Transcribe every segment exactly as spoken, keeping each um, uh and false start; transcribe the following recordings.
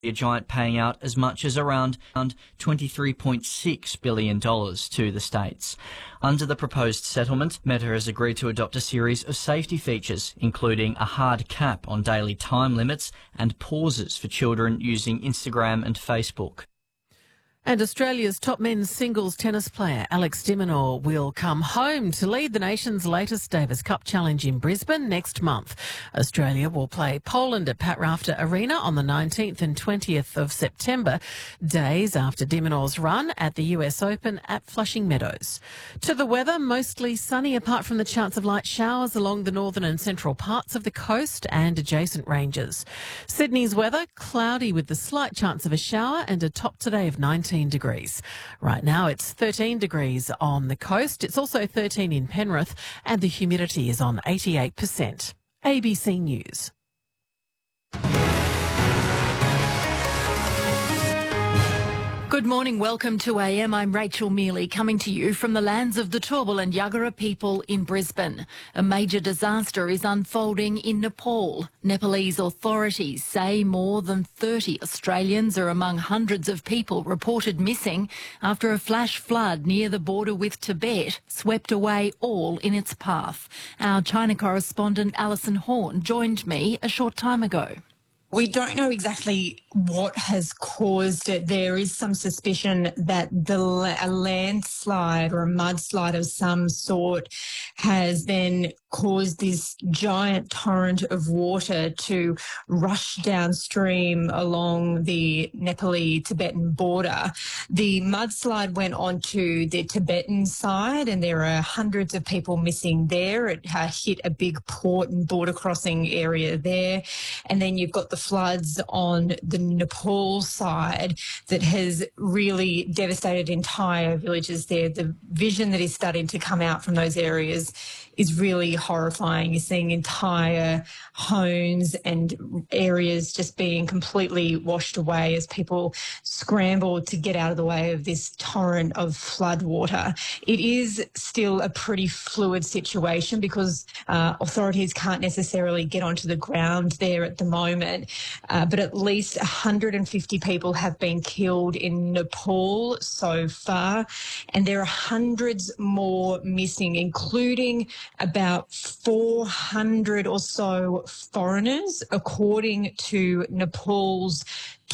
a giant paying out as much as around twenty-three point six billion dollars to the states. Under the proposed settlement, Meta has agreed to adopt a series of safety features, including a hard cap on daily time limits and pauses for children using Instagram and Facebook. And Australia's top men's singles tennis player Alex de Minaur will come home to lead the nation's latest Davis Cup Challenge in Brisbane next month. Australia will play Poland at Pat Rafter Arena on the nineteenth and twentieth of September, days after de Minaur's run at the U S Open at Flushing Meadows. To the weather, mostly sunny apart from the chance of light showers along the northern and central parts of the coast and adjacent ranges. Sydney's weather, cloudy with the slight chance of a shower and a top today of nineteen degrees. Right now it's thirteen degrees on the coast. It's also thirteen in Penrith and the humidity is on eighty-eight percent. A B C News. Good morning, welcome to A M. I'm Rachel Mealy, coming to you from the lands of the Turrbal and Yagara people in Brisbane. A major disaster is unfolding in Nepal. Nepalese authorities say more than thirty Australians are among hundreds of people reported missing after a flash flood near the border with Tibet swept away all in its path. Our China correspondent Alison Horn joined me a short time ago. We don't know exactly what has caused it. There is some suspicion that the a landslide or a mudslide of some sort has then caused this giant torrent of water to rush downstream along the Nepali-Tibetan border. The mudslide went onto the Tibetan side and there are hundreds of people missing there. It uh, hit a big port and border crossing area there. And then you've got the floods on the Nepal side that has really devastated entire villages there. The vision that is starting to come out from those areas is really horrifying. You're seeing entire homes and areas just being completely washed away as people scramble to get out of the way of this torrent of flood water. It is still a pretty fluid situation because uh, authorities can't necessarily get onto the ground there at the moment, uh, but at least one hundred fifty people have been killed in Nepal so far, and there are hundreds more missing, including about four hundred or so foreigners, according to Nepal's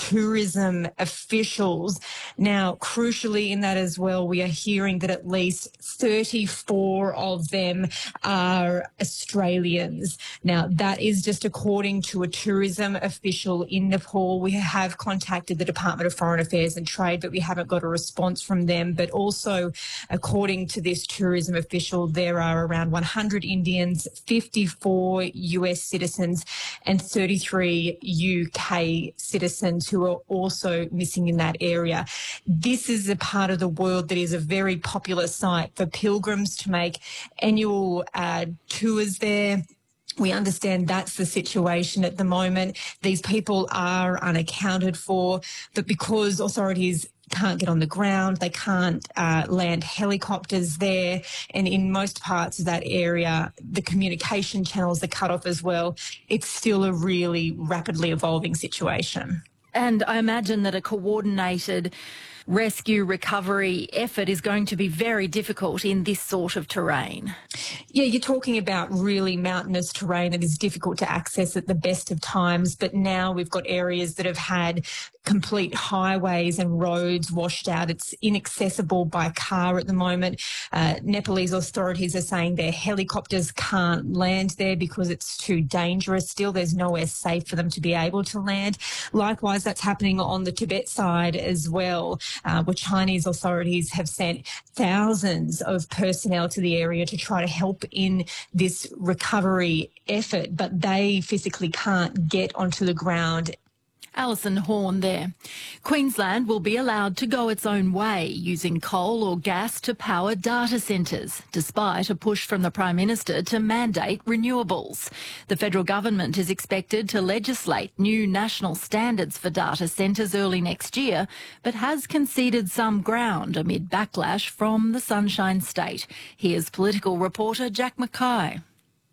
tourism officials. Now, crucially in that as well, we are hearing that at least thirty-four of them are Australians. Now, that is just according to a tourism official in Nepal. We have contacted the Department of Foreign Affairs and Trade, but we haven't got a response from them. But also, according to this tourism official, there are around one hundred Indians, fifty-four U S citizens and thirty-three U K citizens who are also missing in that area. This is a part of the world that is a very popular site for pilgrims to make annual uh, tours there. We understand that's the situation at the moment. These people are unaccounted for, but because authorities can't get on the ground, they can't uh, land helicopters there, and in most parts of that area, the communication channels are cut off as well. It's still a really rapidly evolving situation. And I imagine that a coordinated rescue recovery effort is going to be very difficult in this sort of terrain. Yeah, you're talking about really mountainous terrain that is difficult to access at the best of times, but now we've got areas that have had complete highways and roads washed out. It's inaccessible by car at the moment. Uh, Nepalese authorities are saying their helicopters can't land there because it's too dangerous. Still, there's nowhere safe for them to be able to land. Likewise, that's happening on the Tibet side as well, uh, where Chinese authorities have sent thousands of personnel to the area to try to help in this recovery effort, but they physically can't get onto the ground. Alison Horn there. Queensland will be allowed to go its own way, using coal or gas to power data centres, despite a push from the Prime Minister to mandate renewables. The federal government is expected to legislate new national standards for data centres early next year, but has conceded some ground amid backlash from the Sunshine State. Here's political reporter Jack Mackay.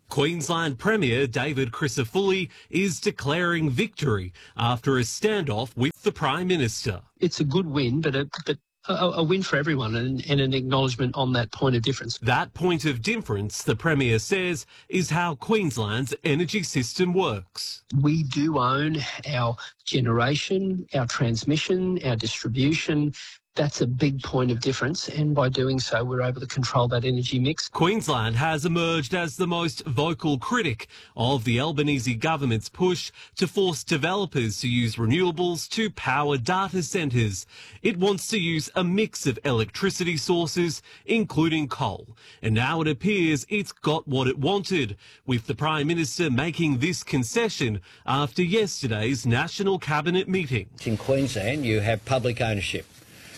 Queensland Premier David Crisafulli is declaring victory after a standoff with the Prime Minister. It's a good win, but a, but a, a win for everyone and, and an acknowledgement on that point of difference. That point of difference, the Premier says, is how Queensland's energy system works. We do own our generation, our transmission, our distribution. That's a big point of difference, and by doing so, we're able to control that energy mix. Queensland has emerged as the most vocal critic of the Albanese government's push to force developers to use renewables to power data centres. It wants to use a mix of electricity sources, including coal. And now it appears it's got what it wanted, with the Prime Minister making this concession after yesterday's National Cabinet meeting. In Queensland, you have public ownership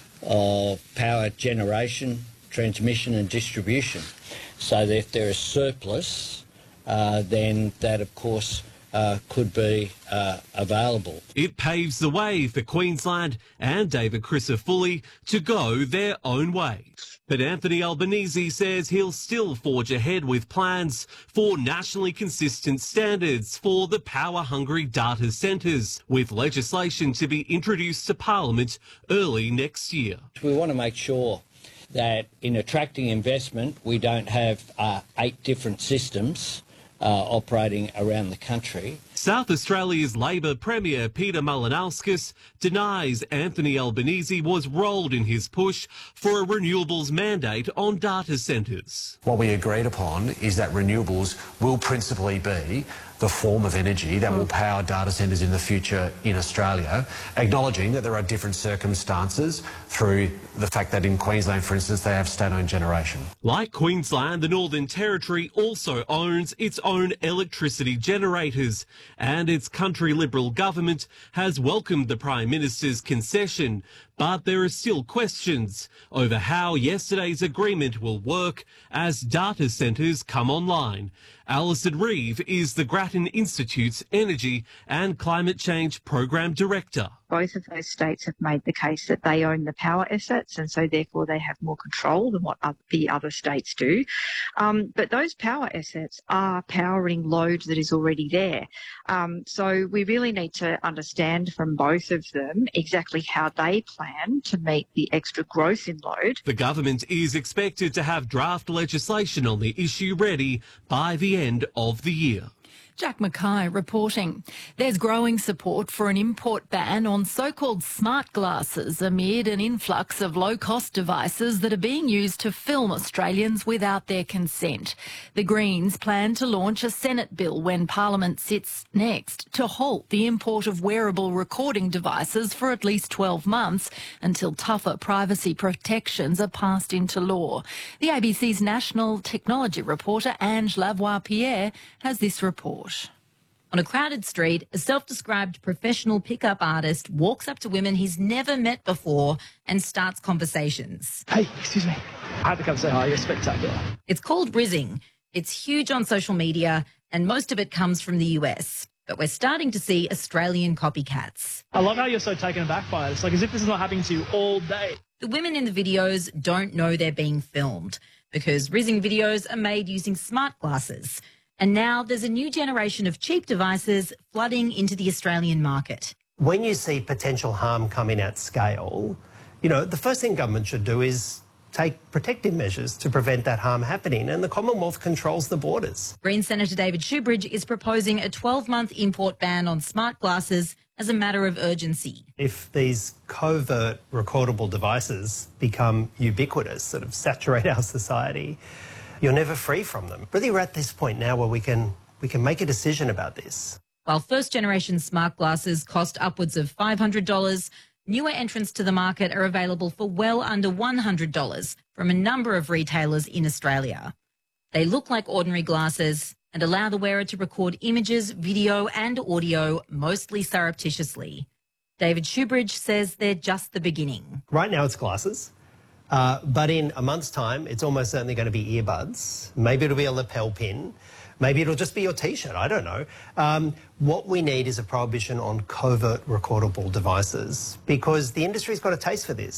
of power generation, transmission and distribution. So that if there is surplus, uh, then that, of course, uh, could be uh, available. It paves the way for Queensland and David Crisafulli to go their own way. But Anthony Albanese says he'll still forge ahead with plans for nationally consistent standards for the power-hungry data centres, with legislation to be introduced to Parliament early next year. We want to make sure that in attracting investment, we don't have uh, eight different systems uh, operating around the country. South Australia's Labor Premier Peter Malinauskas denies Anthony Albanese was rolled in his push for a renewables mandate on data centres. What we agreed upon is that renewables will principally be the form of energy that will power data centres in the future in Australia, acknowledging that there are different circumstances through the fact that in Queensland, for instance, they have state-owned generation. Like Queensland, the Northern Territory also owns its own electricity generators, and its country Liberal government has welcomed the Prime Minister's concession, but there are still questions over how yesterday's agreement will work as data centres come online. Alison Reeve is the Grattan Institute's Energy and Climate Change Program Director. Both of those states have made the case that they own the power assets and so therefore they have more control than what the other states do. Um, but those power assets are powering load that is already there. Um, so we really need to understand from both of them exactly how they plan to meet the extra growth in load. The government is expected to have draft legislation on the issue ready by the end of the year. Jack Mackay reporting. There's growing support for an import ban on so-called smart glasses amid an influx of low-cost devices that are being used to film Australians without their consent. The Greens plan to launch a Senate bill when Parliament sits next to halt the import of wearable recording devices for at least twelve months until tougher privacy protections are passed into law. The A B C's national technology reporter Ange Lavoie-Pierre has this report. On a crowded street, a self-described professional pickup artist walks up to women he's never met before and starts conversations. Hey, excuse me. I have to come say hi. You're spectacular. It's called rizzing. It's huge on social media, and most of it comes from the U S. But we're starting to see Australian copycats. I love how you're so taken aback by it. It's like as if this is not happening to you all day. The women in the videos don't know they're being filmed because rizzing videos are made using smart glasses. And now there's a new generation of cheap devices flooding into the Australian market. When you see potential harm coming at scale, you know, the first thing government should do is take protective measures to prevent that harm happening, and the Commonwealth controls the borders. Green Senator David Shoebridge is proposing a twelve-month import ban on smart glasses as a matter of urgency. If these covert recordable devices become ubiquitous, sort of saturate our society, you're never free from them. Really, we're at this point now where we can we can make a decision about this. While first-generation smart glasses cost upwards of five hundred dollars, newer entrants to the market are available for well under one hundred dollars from a number of retailers in Australia. They look like ordinary glasses and allow the wearer to record images, video and audio, mostly surreptitiously. David Shoebridge says they're just the beginning. Right now it's glasses. Uh, but in a month's time, it's almost certainly going to be earbuds. Maybe it'll be a lapel pin. Maybe it'll just be your T-shirt. I don't know. Um, what we need is a prohibition on covert recordable devices because the industry's got a taste for this.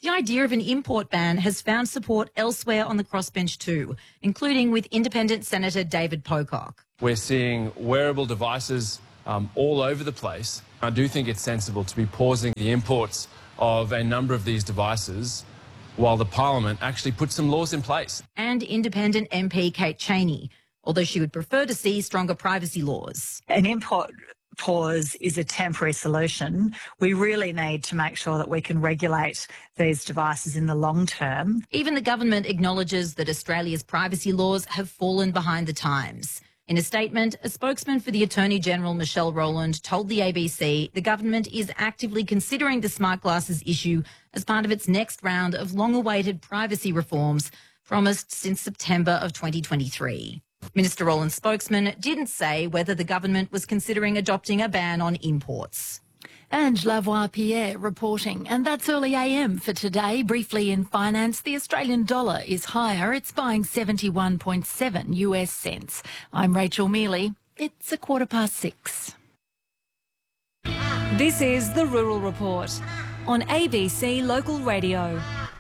The idea of an import ban has found support elsewhere on the crossbench too, including with independent Senator David Pocock. We're seeing wearable devices um, all over the place. I do think it's sensible to be pausing the imports of a number of these devices while the Parliament actually puts some laws in place. And independent M P Kate Chaney, although she would prefer to see stronger privacy laws. An import pause is a temporary solution. We really need to make sure that we can regulate these devices in the long term. Even the government acknowledges that Australia's privacy laws have fallen behind the times. In a statement, a spokesman for the Attorney-General, Michelle Rowland, told the A B C the government is actively considering the smart glasses issue as part of its next round of long-awaited privacy reforms promised since September of twenty twenty-three. Minister Rowland's spokesman didn't say whether the government was considering adopting a ban on imports. And Lavoie-Pierre reporting. And that's early A M for today. Briefly in finance, the Australian dollar is higher. It's buying seventy-one point seven U S cents. I'm Rachel Mealy. It's a quarter past six. This is the Rural Report on A B C Local Radio.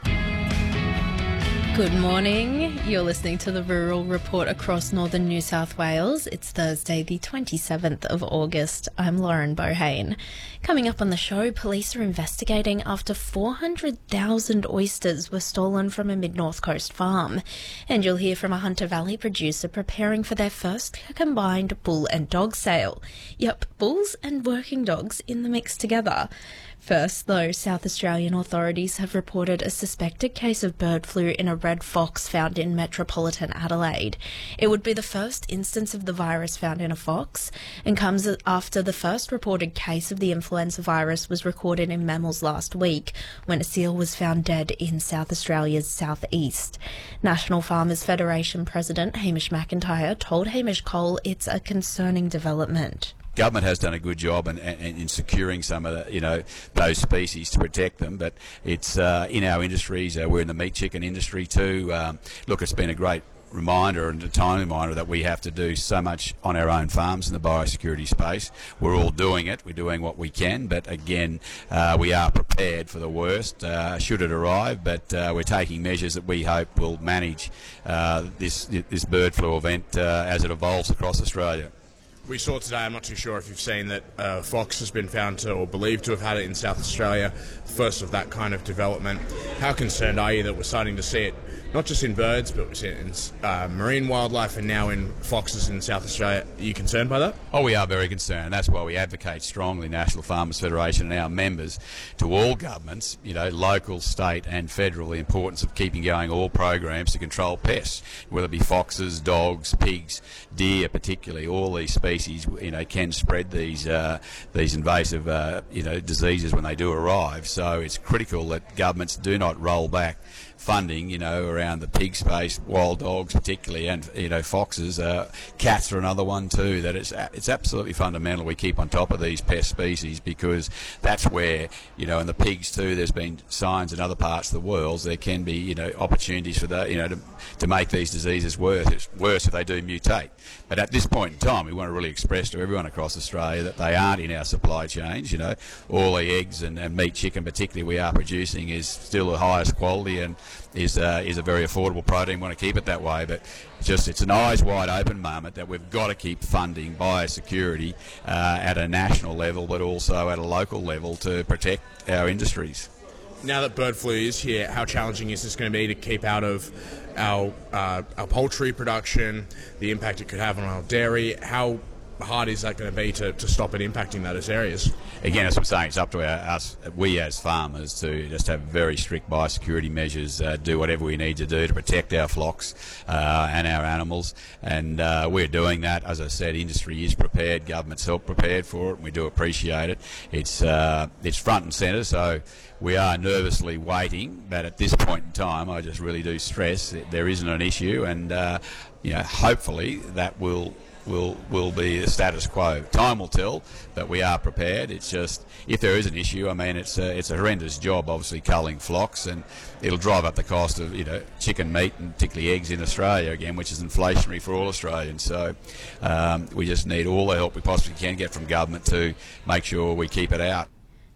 Good morning. You're listening to the Rural Report across northern New South Wales. It's Thursday, the twenty-seventh of August. I'm Lauren Bohane. Coming up on the show, police are investigating after four hundred thousand oysters were stolen from a mid-north coast farm. And you'll hear from a Hunter Valley producer preparing for their first combined bull and dog sale. Yep, bulls and working dogs in the mix together. First, though, South Australian authorities have reported a suspected case of bird flu in a red fox found in metropolitan Adelaide. It would be the first instance of the virus found in a fox and comes after the first reported case of the influenza virus was recorded in mammals last week, when a seal was found dead in South Australia's southeast. National Farmers Federation President Hamish McIntyre told Hamish Cole it's a concerning development. Government has done a good job in, in, in securing some of the, you know, those species to protect them, but it's uh, in our industries. Uh, we're in the meat chicken industry too. Um, look, it's been a great reminder and a timely reminder that we have to do so much on our own farms in the biosecurity space. We're all doing it. We're doing what we can, but again, uh, we are prepared for the worst uh, should it arrive. But uh, we're taking measures that we hope will manage uh, this this bird flu event uh, as it evolves across Australia. We saw today, I'm not too sure if you've seen that uh, fox has been found to, or believed to have had it in South Australia, first of that kind of development. How concerned are you that we're starting to see it, not just in birds, but we see it in uh, marine wildlife and now in foxes in South Australia? Are you concerned by that? Oh, we are very concerned. That's why we advocate strongly, National Farmers Federation and our members, to all governments, you know, local, state and federal, the importance of keeping going all programs to control pests, whether it be foxes, dogs, pigs, deer particularly. All these species, you know, can spread these uh, these invasive, uh, you know, diseases when they do arrive. So it's critical that governments do not roll back funding, you know, around the pig space, wild dogs particularly, and, you know, foxes. Uh, cats are another one too, that it's, it's absolutely fundamental we keep on top of these pest species, because that's where, you know, and the pigs too, there's been signs in other parts of the world there can be, you know, opportunities for that, you know, to, to make these diseases worse. It's worse if they do mutate. But at this point in time, we want to really express to everyone across Australia that they aren't in our supply chains. You know, all the eggs and, and meat chicken particularly we are producing is still the highest quality and is uh, is a very affordable protein. We want to keep it that way, but just it's an eyes wide open moment that we've got to keep funding biosecurity uh, at a national level, but also at a local level to protect our industries. Now that bird flu is here, how challenging is this going to be to keep out of our uh, our poultry production, the impact it could have on our dairy? How hard is that going to be to, to stop it impacting those areas? Again, as I'm saying, it's up to our, us, we as farmers, to just have very strict biosecurity measures, uh, do whatever we need to do to protect our flocks uh, and our animals, and uh, we're doing that. As I said, industry is prepared, government's helped prepared for it, and we do appreciate it. It's, uh, it's front and centre, so we are nervously waiting, but at this point in time, I just really do stress that there isn't an issue, and uh, you know, hopefully that will will will be the status quo. Time will tell, but we are prepared. It's just, if there is an issue, I mean, it's a, it's a horrendous job, obviously, culling flocks, and it'll drive up the cost of, you know, chicken meat and particularly eggs in Australia again, which is inflationary for all Australians. So um, we just need all the help we possibly can get from government to make sure we keep it out.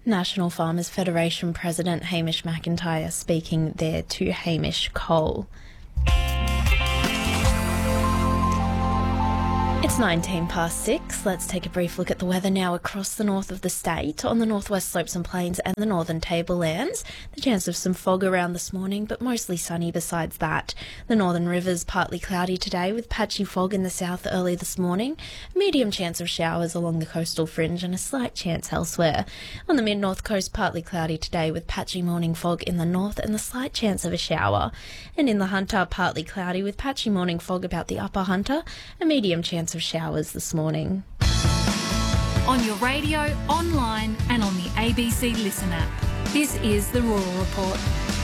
National Farmers Federation President Hamish McIntyre speaking there to Hamish Cole. It's nineteen past six. Let's take a brief look at the weather now across the north of the state. On the northwest slopes and plains and the northern tablelands, the chance of some fog around this morning, but mostly sunny besides that. The northern rivers partly cloudy today with patchy fog in the south early this morning, a medium chance of showers along the coastal fringe and a slight chance elsewhere. On the mid-north coast, partly cloudy today with patchy morning fog in the north and the slight chance of a shower. And in the Hunter, partly cloudy with patchy morning fog about the upper Hunter, a medium chance of showers this morning. On your radio, online and on the A B C Listen app. This is the Rural Report.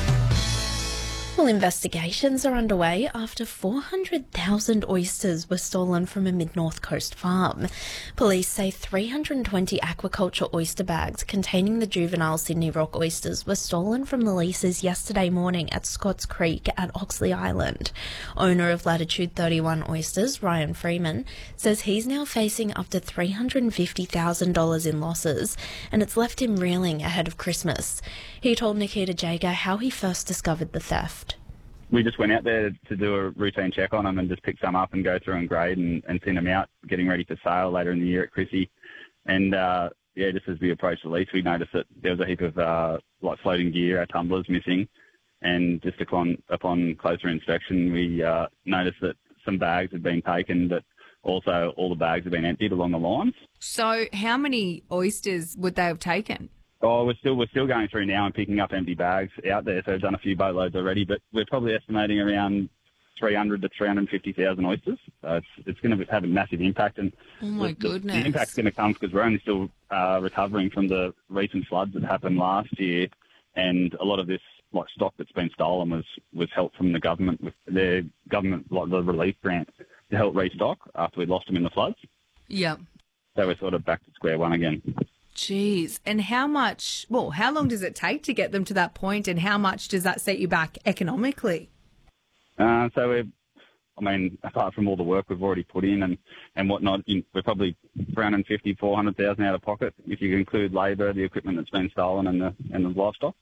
Well, investigations are underway after four hundred thousand oysters were stolen from a mid-north coast farm. Police say three hundred twenty aquaculture oyster bags containing the juvenile Sydney Rock oysters were stolen from the leases yesterday morning at Scotts Creek at Oxley Island. Owner of Latitude thirty-one Oysters, Ryan Freeman, says he's now facing up to three hundred fifty thousand dollars in losses, and it's left him reeling ahead of Christmas. He told Nikita Jager how he first discovered the theft. We just went out there to do a routine check on them and just pick some up and go through and grade and, and send them out, getting ready for sale later in the year at Chrissy. And, uh, yeah, just as we approached the lease, we noticed that there was a heap of, uh, like floating gear, our tumblers missing. And just upon, upon closer inspection, we uh, noticed that some bags had been taken, but also all the bags had been emptied along the lines. So how many oysters would they have taken? Oh, we're still we're still going through now and picking up empty bags out there. So we've done a few boatloads already, but we're probably estimating around three hundred to three hundred fifty thousand oysters. So it's it's going to have a massive impact, and oh my the, goodness, the impact's going to come because we're only still uh, recovering from the recent floods that happened last year, and a lot of this like stock that's been stolen was was help from the government with their government like the relief grant to help restock after we lost them in the floods. Yep. So we're sort of back to square one again. Jeez. And how much, well, how long does it take to get them to that point, and how much does that set you back economically? Uh, so we're, I mean, apart from all the work we've already put in and, and whatnot, we're probably three hundred fifty, four hundred thousand out of pocket if you include labour, the equipment that's been stolen and the, and the livestock.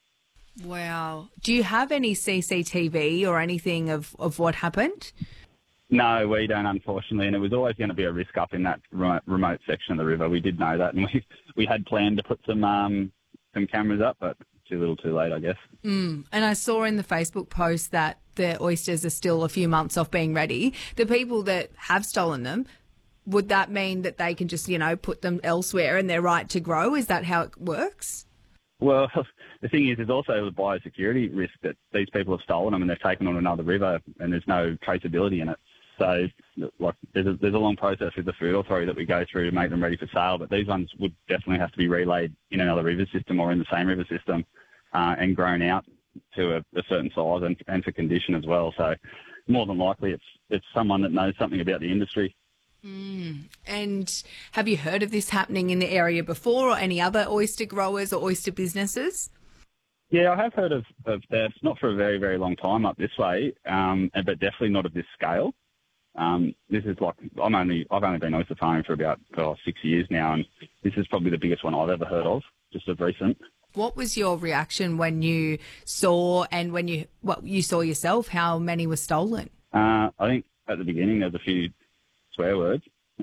Wow. Do you have any C C T V or anything of, of what happened? No, we don't, unfortunately, and it was always going to be a risk up in that remote, remote section of the river. We did know that, and we we had planned to put some um, some cameras up, but too little too late, I guess. Mm. And I saw in the Facebook post that the oysters are still a few months off being ready. The people that have stolen them, would that mean that they can just, you know, put them elsewhere and they're right to grow? Is that how it works? Well, the thing is, there's also the biosecurity risk that these people have stolen them and they've taken on another river and there's no traceability in it. So, like, there's a, there's a long process with the Food Authority that we go through to make them ready for sale, but these ones would definitely have to be relayed in another river system or in the same river system uh, and grown out to a, a certain size and, and for condition as well. So, more than likely, it's it's someone that knows something about the industry. Mm. And have you heard of this happening in the area before, or any other oyster growers or oyster businesses? Yeah, I have heard of, of thefts, not for a very, very long time up this way, um, but definitely not of this scale. Um, this is like, I'm only, I've only been oyster farming for about oh, six years now, and this is probably the biggest one I've ever heard of, just of recent. What was your reaction when you saw, and when you, what you saw yourself, how many were stolen? Uh, I think at the beginning there was a few swear words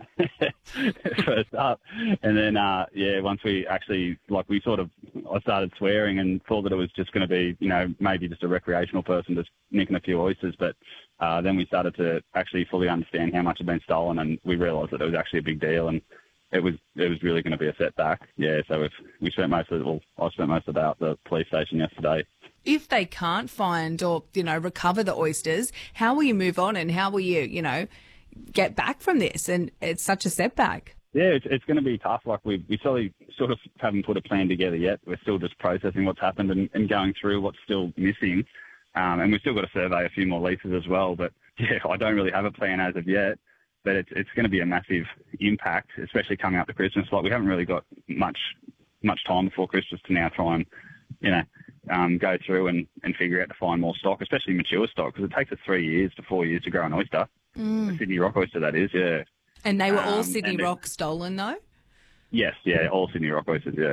first up, and then uh, yeah, once we actually, like, we sort of, I started swearing and thought that it was just going to be, you know, maybe just a recreational person just nicking a few oysters, but uh, then we started to actually fully understand how much had been stolen, and we realised that it was actually a big deal, and it was it was really going to be a setback. Yeah, so if we spent most of, well, I spent most of that at the police station yesterday. If they can't find or, you know, recover the oysters, how will you move on, and how will you, you know, get back from this? And it's such a setback. Yeah, it's, it's going to be tough. Like, we we sort of, sort of haven't put a plan together yet. We're still just processing what's happened and, and going through what's still missing. Um, and we've still got to survey a few more leases as well. But, yeah, I don't really have a plan as of yet. But it's it's going to be a massive impact, especially coming up to Christmas. Like, we haven't really got much much time before Christmas to now try and, you know, um, go through and, and figure out to find more stock, especially mature stock, because it takes us three years to four years to grow an oyster. Mm. A Sydney Rock oyster, that is, yeah. And they were all Um, Sydney and it- Rock stolen, though? Yes, yeah, all Sydney Rock oysters, yeah.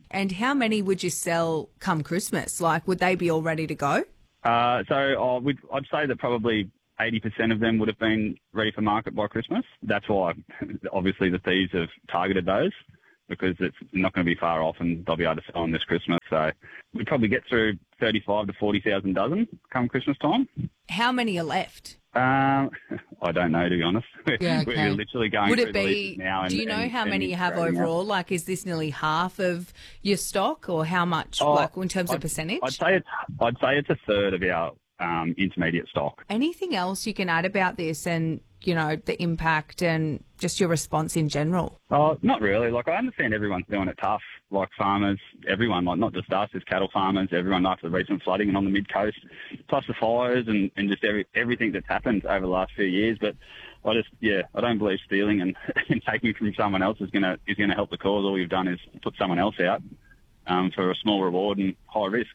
And how many would you sell come Christmas? Like, would they be all ready to go? Uh, so uh, we'd, I'd say that probably eighty percent of them would have been ready for market by Christmas. That's why, obviously, the thieves have targeted those, because it's not going to be far off and they'll be able to sell them this Christmas. So we'd probably get through thirty-five to forty thousand dozen come Christmas time. How many are left? Um, I don't know, to be honest. Yeah, okay. We're literally going Would through it the be, lists now. And, do you know and, how and many you have grading out. overall? Like, is this nearly half of your stock, or how much, Oh, like, in terms I'd, of percentage? I'd say it's I'd say it's a third of our um, intermediate stock. Anything else you can add about this and, you know, the impact and just your response in general? Oh, not really. Like, I understand everyone's doing it tough, like farmers, everyone, like not just us, as cattle farmers, everyone after the recent flooding and on the mid-coast, plus the fires and, and just every, everything that's happened over the last few years. But I just, yeah, I don't believe stealing and, and taking from someone else is going to is gonna help the cause. All you've done is put someone else out um, for a small reward and high risk.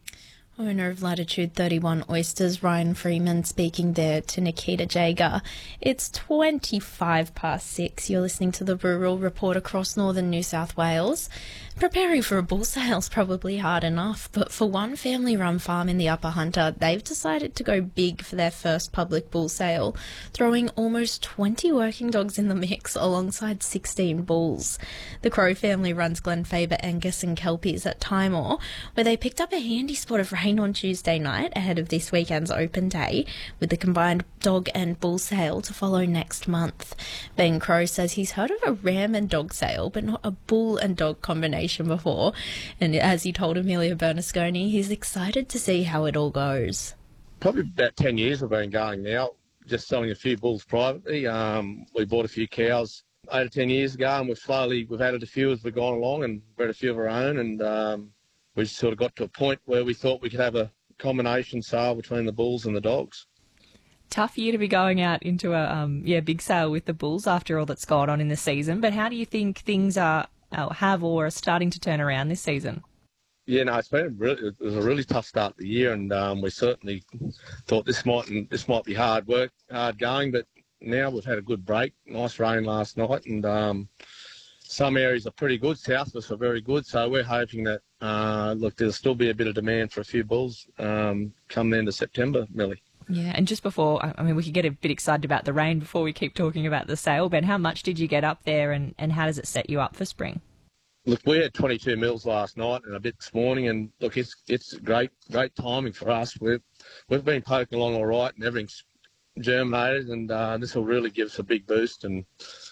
Owner of Latitude thirty-one Oysters, Ryan Freeman, speaking there to Nikita Jager. It's twenty-five past six. You're listening to the Rural Report across northern New South Wales. Preparing for a bull sale's probably hard enough, but for one family-run farm in the Upper Hunter, they've decided to go big for their first public bull sale, throwing almost twenty working dogs in the mix alongside sixteen bulls. The Crow family runs Glenfaber Angus and Kelpies at Timor, where they picked up a handy spot of rain on Tuesday night ahead of this weekend's open day, with the combined dog and bull sale to follow next month. Ben Crow says he's heard of a ram and dog sale, but not a bull and dog combination before, and as he told Amelia Bernasconi, he's excited to see how it all goes. Probably about ten years we've been going now, just selling a few bulls privately. Um, we bought a few cows eight or ten years ago, and we've slowly, we've added a few as we've gone along and bred a few of our own, and um, we sort of got to a point where we thought we could have a combination sale between the bulls and the dogs. Tough year to be going out into a um, yeah big sale with the bulls after all that's gone on in the season, but how do you think things are uh, have or are starting to turn around this season? Yeah, no, it's been a really, it was a really tough start to the year, and um, we certainly thought this might this might be hard work, hard going, but now we've had a good break. Nice rain last night, and um, some areas are pretty good. South of us are very good, so we're hoping that uh, look, there'll still be a bit of demand for a few bulls um, come the end of September, Millie. Yeah, and just before, I mean, we could get a bit excited about the rain before we keep talking about the sale. Ben, how much did you get up there, and, and how does it set you up for spring? Look, we had twenty-two mils last night and a bit this morning, and look, it's it's great great timing for us. We've we've been poking along all right, and everything's germinated, and uh, this will really give us a big boost. And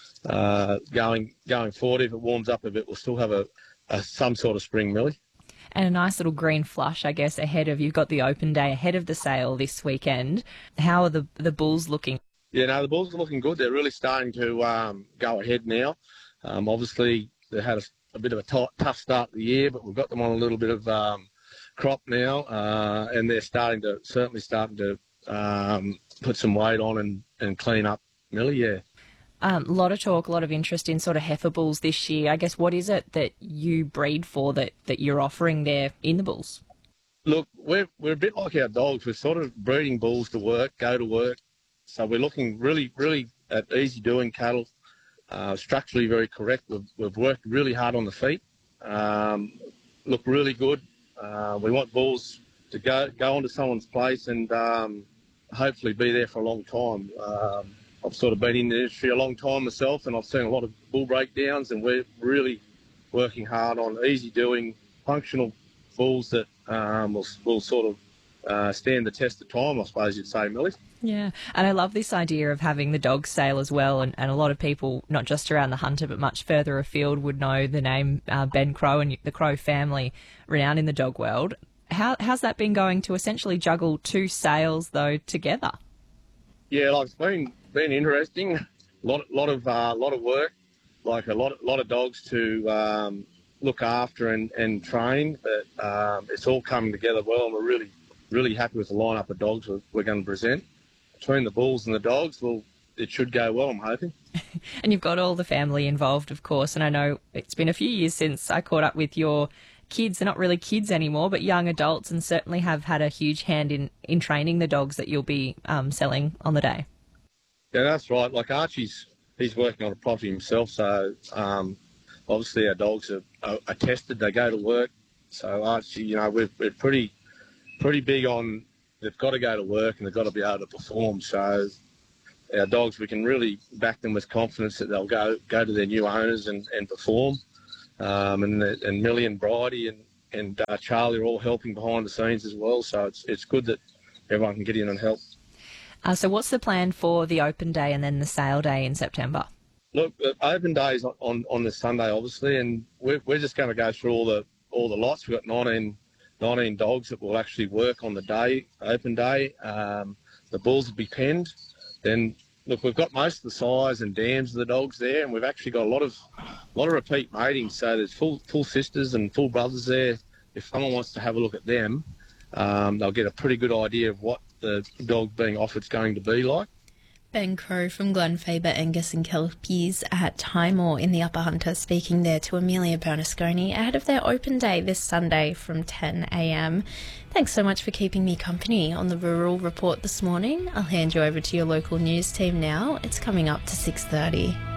uh, going going forward, if it warms up a bit, we'll still have a, a some sort of spring, Millie. And a nice little green flush, I guess, ahead of, you've got the open day ahead of the sale this weekend. How are the the bulls looking? Yeah, no, the bulls are looking good. They're really starting to um, go ahead now. Um, obviously, they had a, a bit of a t- tough start to the year, but we've got them on a little bit of um, crop now, uh, and they're starting to, certainly starting to um, put some weight on and, and clean up, Millie, yeah. A um, lot of talk, a lot of interest in sort of heifer bulls this year. I guess, what is it that you breed for that, that you're offering there in the bulls? Look, we're we're a bit like our dogs. We're sort of breeding bulls to work, go to work. So we're looking really, really at easy-doing cattle, uh, structurally very correct. We've, we've worked really hard on the feet, um, look really good. Uh, we want bulls to go go onto someone's place and um, hopefully be there for a long time. Um, I've sort of been in the industry a long time myself, and I've seen a lot of bull breakdowns, and we're really working hard on easy-doing, functional bulls that um, will, will sort of uh, stand the test of time, I suppose you'd say, Millie. Yeah, and I love this idea of having the dog sale as well, and, and a lot of people, not just around the Hunter, but much further afield, would know the name uh, Ben Crow and the Crow family, renowned in the dog world. How, how's that been going to essentially juggle two sales, though, together? Yeah, like it's been been interesting. A lot, lot of, uh, lot of work. Like a lot, lot of dogs to um, look after and, and train. But um, it's all coming together well, and we're really, really happy with the lineup of dogs we're, we're going to present. Between the bulls and the dogs, well, it should go well, I'm hoping. And you've got all the family involved, of course. And I know it's been a few years since I caught up with your kids. They're not really kids anymore, but young adults, and certainly have had a huge hand in, in training the dogs that you'll be um, selling on the day. Yeah, that's right. Like Archie's, he's working on a property himself, so um, obviously our dogs are, are, are tested, they go to work. So, Archie, you know, we're, we're pretty, pretty big on they've got to go to work and they've got to be able to perform. So our dogs, we can really back them with confidence that they'll go go to their new owners and, and perform. Um, and, and Millie and Bridie and, and uh, Charlie are all helping behind the scenes as well. So it's it's good that everyone can get in and help. Uh, so what's the plan for the open day and then the sale day in September? Look, the open day is on, on this Sunday, obviously, and we're, we're just going to go through all the all the lots. We've got nineteen, nineteen dogs that will actually work on the day, open day. Um, the bulls will be penned. Then, look, we've got most of the size and dams of the dogs there, and we've actually got a lot of a lot of repeat mating. So there's full full sisters and full brothers there. If someone wants to have a look at them, um, they'll get a pretty good idea of what the dog being offered is going to be like. Ben Crowe from Glenfaber, Angus and Kelpies at Timor in the Upper Hunter speaking there to Amelia Bernasconi ahead of their open day this Sunday from ten a m. Thanks so much for keeping me company on the Rural Report this morning. I'll hand you over to your local news team now. It's coming up to six thirty.